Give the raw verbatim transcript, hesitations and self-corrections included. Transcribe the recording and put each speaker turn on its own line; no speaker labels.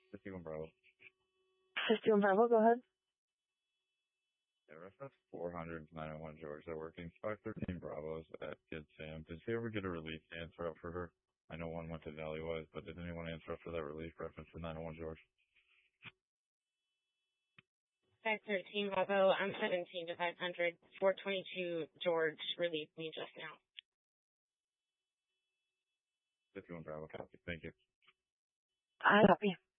fifty-one Bravo.
fifty-one Bravo, go ahead.
Yeah, reference four hundred nine oh one George. They're working five thirteen Bravos at Kid Sam. Did she ever get a relief answer up for her? I know one went to Valley Wise, but did anyone answer up for that relief reference to nine oh one George?
five thirteen Bravo, I'm seventeen to five hundred. four twenty-two George relieved me just now.
fifty-one Bravo, copy. Thank you.
I copy.